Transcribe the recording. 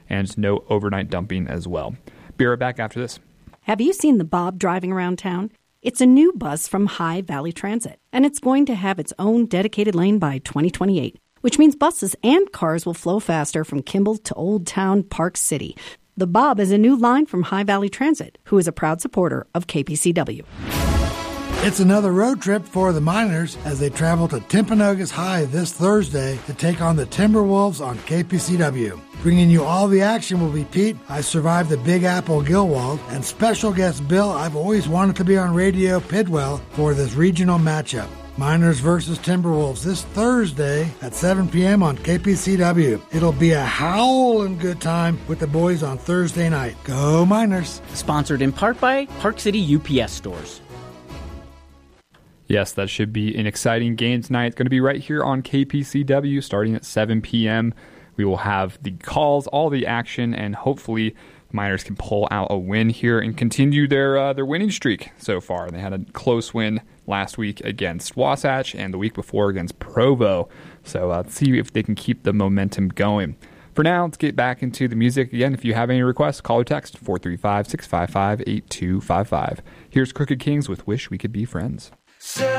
and no overnight dumping as well. Be right back after this. Have you seen the Bob driving around town? It's a new bus from High Valley Transit, and it's going to have its own dedicated lane by 2028, which means buses and cars will flow faster from Kimball to Old Town Park City. The Bob is a new line from High Valley Transit, who is a proud supporter of KPCW. It's another road trip for the Miners as they travel to Timpanogos High this Thursday to take on the Timberwolves on KPCW. Bringing you all the action will be Pete, I Survived the Big Apple Gilwald, and special guest Bill, I've always wanted to be on radio Pidwell for this regional matchup. Miners versus Timberwolves this Thursday at 7 p.m. on KPCW. It'll be a howling good time with the boys on Thursday night. Go Miners! Sponsored in part by Park City UPS Stores. Yes, that should be an exciting game tonight. It's going to be right here on KPCW starting at 7 p.m. We will have the calls, all the action, and hopefully Miners can pull out a win here and continue their winning streak so far. They had a close win last week against Wasatch and the week before against Provo. So let's see if they can keep the momentum going. For now, let's get back into the music. Again, if you have any requests, call or text 435-655-8255. Here's Crooked Kings with Wish We Could Be Friends.